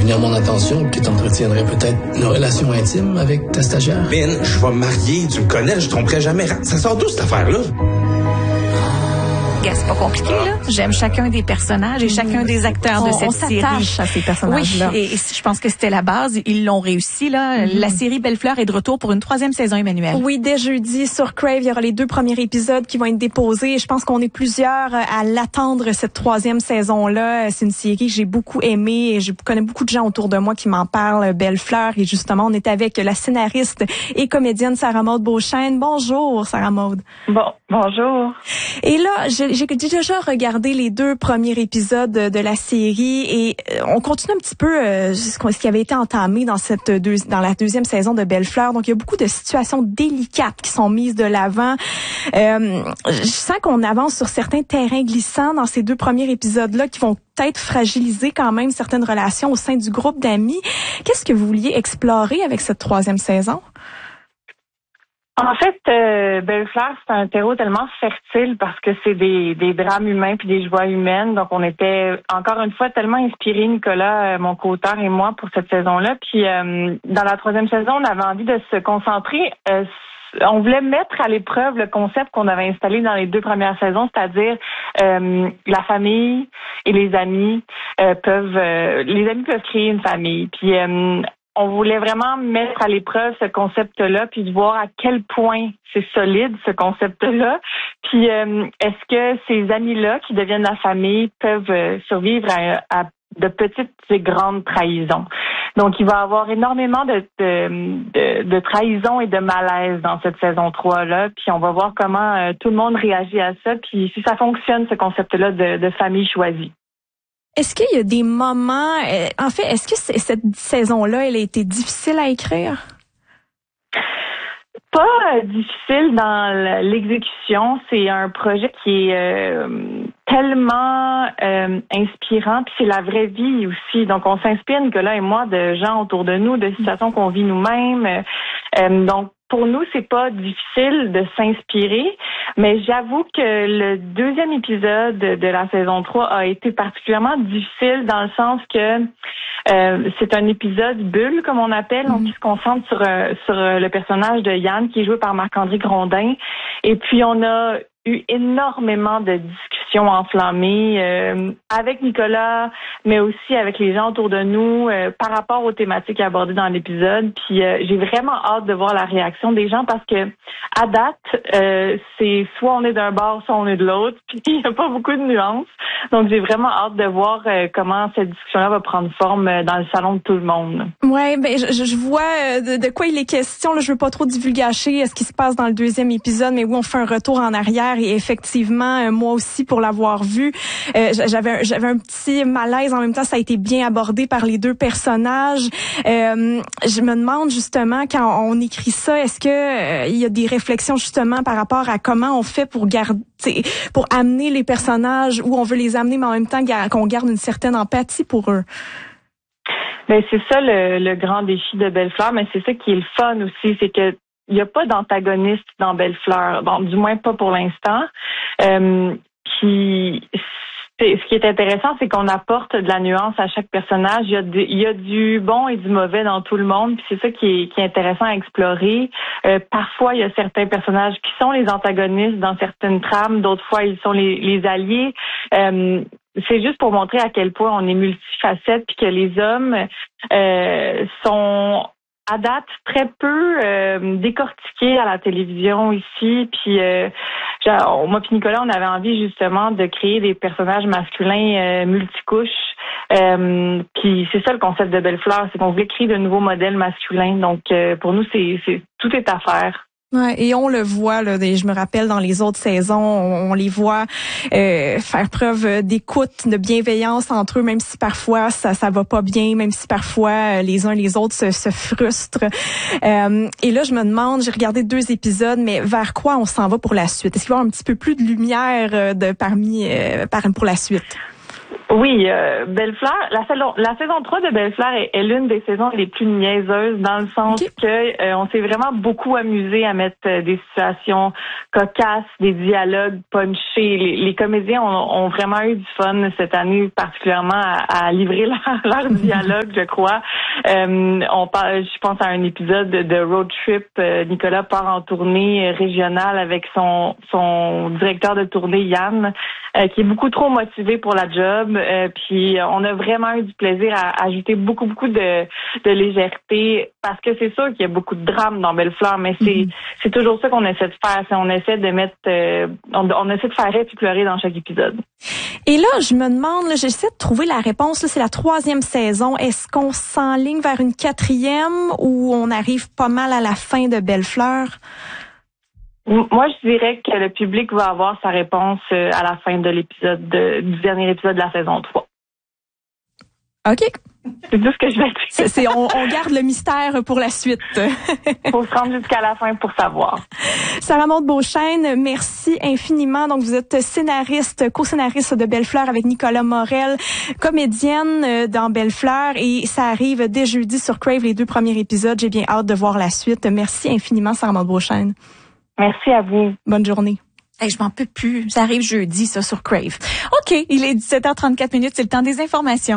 venir à mon attention que tu entretiendrais peut-être une relation intime avec ta stagiaire. Ben, je vais me marier, tu me connais, je tromperai jamais. Ça sort d'où cette affaire-là? C'est pas compliqué, là. J'aime chacun des personnages et chacun des acteurs de cette série. On s'attache à ces personnages-là. Oui, et je pense que c'était la base. Ils l'ont réussi, là. La série Belle-Fleur est de retour pour une 3e saison, Emmanuel. Oui, dès jeudi, sur Crave, il y aura les 2 premiers épisodes qui vont être déposés. Et je pense qu'on est plusieurs à l'attendre, cette 3e saison-là. C'est une série que j'ai beaucoup aimée et je connais beaucoup de gens autour de moi qui m'en parlent, Belle-Fleur. Et justement, on est avec la scénariste et comédienne Sarah-Maude Beauchesne. Bonjour, Sarah-Maude. Bonjour. Et là, j'ai déjà regardé les 2 premiers épisodes de la série et on continue un petit peu ce qui avait été entamé dans dans la 2e saison de Belle-Fleur. Donc, il y a beaucoup de situations délicates qui sont mises de l'avant. Je sens qu'on avance sur certains terrains glissants dans ces 2 premiers épisodes-là qui vont peut-être fragiliser quand même certaines relations au sein du groupe d'amis. Qu'est-ce que vous vouliez explorer avec cette 3e saison? En fait, Belle-Fleur, c'est un terreau tellement fertile parce que c'est des drames humains puis des joies humaines. Donc, on était encore une fois tellement inspirés, Nicolas, mon co-auteur et moi, pour cette saison-là. Puis, dans la 3e saison, on avait envie de se concentrer. On voulait mettre à l'épreuve le concept qu'on avait installé dans les 2 premières saisons, c'est-à-dire la famille et les amis peuvent créer une famille. Puis on voulait vraiment mettre à l'épreuve ce concept-là, puis de voir à quel point c'est solide, ce concept-là. Puis, est-ce que ces amis-là qui deviennent la famille peuvent survivre à de petites et grandes trahisons? Donc, il va y avoir énormément de trahisons et de malaise dans cette saison 3-là. Puis, on va voir comment tout le monde réagit à ça. Puis, si ça fonctionne, ce concept-là de famille choisie. Est-ce qu'il y a des moments... en fait, est-ce que cette saison-là, elle a été difficile à écrire? Pas difficile dans l'exécution. C'est un projet qui est tellement inspirant. Puis c'est la vraie vie aussi. Donc, on s'inspire, Nicolas et moi, de gens autour de nous, de situations qu'on vit nous-mêmes. Donc, pour nous, c'est pas difficile de s'inspirer, mais j'avoue que le 2e épisode de la saison 3 a été particulièrement difficile dans le sens que c'est un épisode bulle, comme on appelle, donc qui se concentre sur le personnage de Yann, qui est joué par Marc-André Grondin. Et puis, on a eu énormément de discussions enflammées avec Nicolas, mais aussi avec les gens autour de nous par rapport aux thématiques abordées dans l'épisode. Puis j'ai vraiment hâte de voir la réaction des gens parce que à date, c'est soit on est d'un bord, soit on est de l'autre. Puis il n'y a pas beaucoup de nuances. Donc j'ai vraiment hâte de voir comment cette discussion-là va prendre forme dans le salon de tout le monde. Ouais, ben je vois de quoi il est question. Là, je veux pas trop divulgacher ce qui se passe dans le 2e épisode, mais oui, on fait un retour en arrière. Et effectivement, moi aussi, pour l'avoir vu, j'avais un petit malaise. En même temps, ça a été bien abordé par les 2 personnages. Je me demande justement, quand on écrit ça, est-ce que il y a des réflexions justement par rapport à comment on fait pour amener les personnages où on veut les amener, mais en même temps qu'on garde une certaine empathie pour eux? Ben c'est ça le grand défi de Belle-Fleur, mais c'est ça qui est le fun aussi, c'est que il n'y a pas d'antagoniste dans Belle-Fleur, bon, du moins pas pour l'instant. Puis ce qui est intéressant, c'est qu'on apporte de la nuance à chaque personnage. Il y a du bon et du mauvais dans tout le monde, puis c'est ça qui est intéressant à explorer. Parfois, il y a certains personnages qui sont les antagonistes dans certaines trames, d'autres fois, ils sont les alliés. C'est juste pour montrer à quel point on est multifacette, puis que les hommes sont à date très peu décortiqués à la télévision ici. Puis moi puis Nicolas, on avait envie justement de créer des personnages masculins multicouches. Puis c'est ça le concept de Belle-Fleur, c'est qu'on voulait créer de nouveaux modèles masculins. Donc pour nous, c'est tout est à faire. Ouais, et on le voit là, je me rappelle dans les autres saisons, on les voit faire preuve d'écoute, de bienveillance entre eux, même si parfois ça va pas bien, même si parfois les uns les autres se frustrent. Et là, je me demande, j'ai regardé 2 épisodes, mais vers quoi on s'en va pour la suite? Est-ce qu'il va y avoir un petit peu plus de lumière pour la suite? Oui, Belle-Fleur, la saison 3 de Belle-Fleur est l'une des saisons les plus niaiseuses dans le sens que on s'est vraiment beaucoup amusé à mettre des situations cocasses, des dialogues punchés. Les comédiens ont vraiment eu du fun cette année, particulièrement à livrer leur dialogue, je crois. Je pense à un épisode de Road Trip. Nicolas part en tournée régionale avec son directeur de tournée, Yann, qui est beaucoup trop motivé pour la job. Puis on a vraiment eu du plaisir à ajouter beaucoup de légèreté, parce que c'est sûr qu'il y a beaucoup de drame dans Belle-Fleur, mais c'est toujours ça qu'on essaie de faire. On essaie de mettre on essaie de faire rire et pleurer dans chaque épisode. Et là, je me demande, j'essaie de trouver la réponse. Là, c'est la 3e saison. Est-ce qu'on s'enligne vers une 4e ou on arrive pas mal à la fin de Belle-Fleur? Moi, je dirais que le public va avoir sa réponse à la fin de du dernier épisode de la saison 3. OK. C'est tout ce que je vais dire. On garde le mystère pour la suite. Faut se rendre jusqu'à la fin pour savoir. Sarah Maud Beauchesne, merci infiniment. Donc, vous êtes co-scénariste de Belle-Fleur avec Nicolas Morel, comédienne dans Belle-Fleur, et ça arrive dès jeudi sur Crave, les 2 premiers épisodes. J'ai bien hâte de voir la suite. Merci infiniment, Sarah Maud Beauchesne. Merci à vous. Bonne journée. Hey, je m'en peux plus. Ça arrive jeudi, ça, sur Crave. OK, il est 17h34, c'est le temps des informations.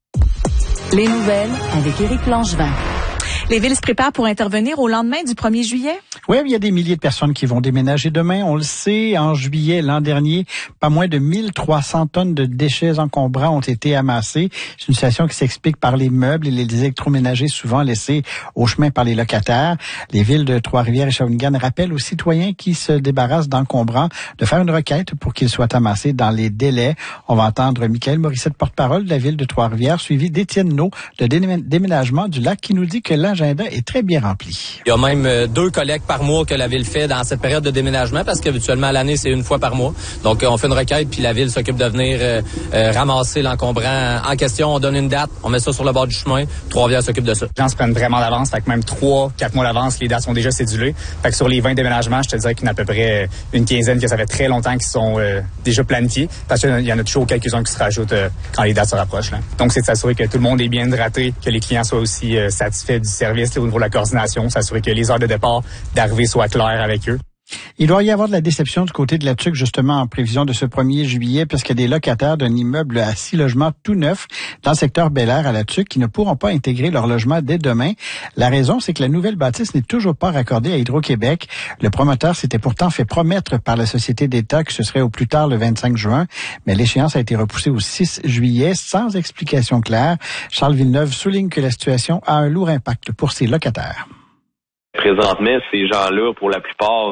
Les nouvelles avec Éric Langevin. Les villes se préparent pour intervenir au lendemain du 1er juillet. Oui, il y a des milliers de personnes qui vont déménager demain. On le sait, en juillet l'an dernier, pas moins de 1300 tonnes de déchets encombrants ont été amassés. C'est une situation qui s'explique par les meubles et les électroménagers souvent laissés au chemin par les locataires. Les villes de Trois-Rivières et Shawinigan rappellent aux citoyens qui se débarrassent d'encombrants de faire une requête pour qu'ils soient amassés dans les délais. On va entendre Michaël Morissette, porte-parole de la ville de Trois-Rivières, suivi d'Étienne Naud de Déménagement du Lac, qui nous dit que l'agenda est très bien rempli. Il y a même 2 collectes par mois que la ville fait dans cette période de déménagement, parce que habituellement à l'année, c'est 1 fois par mois. Donc, on fait une requête, puis la ville s'occupe de venir ramasser l'encombrant en question. On donne une date, on met ça sur le bord du chemin. Trois-Rivières s'occupe de ça. Les gens se prennent vraiment d'avance, fait que même 3-4 mois d'avance, les dates sont déjà cédulées. Fait que sur les 20 déménagements, je te dirais qu'il y en a à peu près une quinzaine que ça fait très longtemps qui sont déjà planifiés, parce qu'il y en a toujours quelques-uns qui se rajoutent quand les dates se rapprochent. Là. Donc, c'est de s'assurer que tout le monde est bien hydraté, que les clients soient aussi satisfaits du service là, au niveau de la coordination, s'assurer que les heures de départ, d'arrivée soient claires avec eux. Il doit y avoir de la déception du côté de la TUC, justement, en prévision de ce 1er juillet, puisqu'il y a des locataires d'un immeuble à 6 logements tout neufs dans le secteur Bel-Air à la TUC qui ne pourront pas intégrer leur logement dès demain. La raison, c'est que la nouvelle bâtisse n'est toujours pas raccordée à Hydro-Québec. Le promoteur s'était pourtant fait promettre par la Société d'État que ce serait au plus tard le 25 juin, mais l'échéance a été repoussée au 6 juillet sans explication claire. Charles Villeneuve souligne que la situation a un lourd impact pour ses locataires. Présentement, ces gens-là, pour la plupart,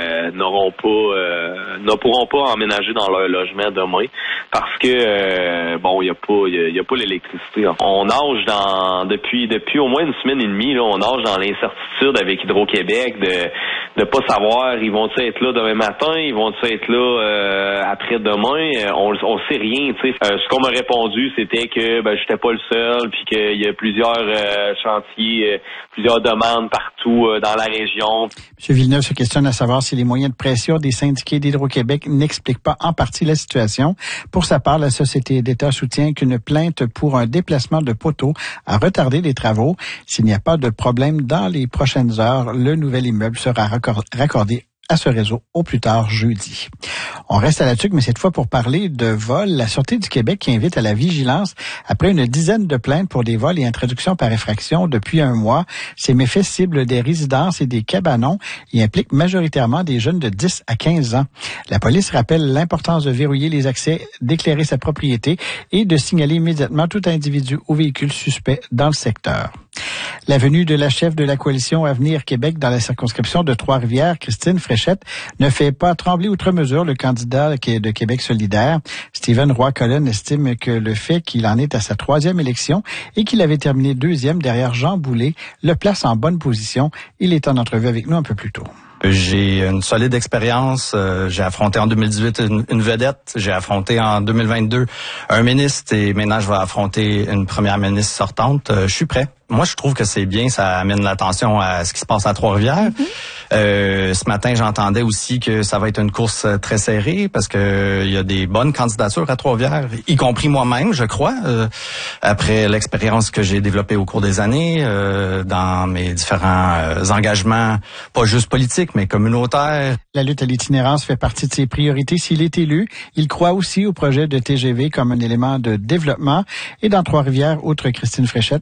ne pourront pas emménager dans leur logement demain parce que il y a pas l'électricité. On nage depuis au moins 1 semaine et demie, là, on nage dans l'incertitude avec Hydro-Québec de pas savoir ils vont-ils être là demain matin, ils vont-ils être là après-demain, on sait rien, tu sais. Ce qu'on m'a répondu, c'était que j'étais pas le seul, puis qu'il y a plusieurs chantiers, plusieurs demandes partout dans la région. M. Villeneuve se questionne à savoir si les moyens de pression des syndiqués d'Hydro-Québec n'expliquent pas en partie la situation. Pour sa part, la Société d'État soutient qu'une plainte pour un déplacement de poteaux a retardé les travaux. S'il n'y a pas de problème dans les prochaines heures, le nouvel immeuble sera raccordé à ce réseau au plus tard jeudi. On reste à la TUC, mais cette fois pour parler de vol. La Sûreté du Québec qui invite à la vigilance après une dizaine de plaintes pour des vols et introductions par effraction depuis 1 mois. Ces méfaits ciblent des résidences et des cabanons et impliquent majoritairement des jeunes de 10 à 15 ans. La police rappelle l'importance de verrouiller les accès, d'éclairer sa propriété et de signaler immédiatement tout individu ou véhicule suspect dans le secteur. La venue de la chef de la coalition Avenir Québec dans la circonscription de Trois-Rivières, Christine Fréchette, ne fait pas trembler outre mesure le candidat de Québec solidaire. Stephen Roy-Collen estime que le fait qu'il en est à sa 3e élection et qu'il avait terminé 2e derrière Jean Boulet le place en bonne position. Il est en entrevue avec nous un peu plus tôt. J'ai une solide expérience. J'ai affronté en 2018 une vedette. J'ai affronté en 2022 un ministre et maintenant je vais affronter une première ministre sortante. Je suis prêt. moi, je trouve que c'est bien, ça amène l'attention à ce qui se passe à Trois-Rivières. Ce matin, j'entendais aussi que ça va être une course très serrée parce que il y a des bonnes candidatures à Trois-Rivières, y compris moi-même, je crois, après l'expérience que j'ai développée au cours des années dans mes différents engagements, pas juste politiques, mais communautaires. La lutte à l'itinérance fait partie de ses priorités. S'il est élu, il croit aussi au projet de TGV comme un élément de développement. Et dans Trois-Rivières, outre Christine Fréchette,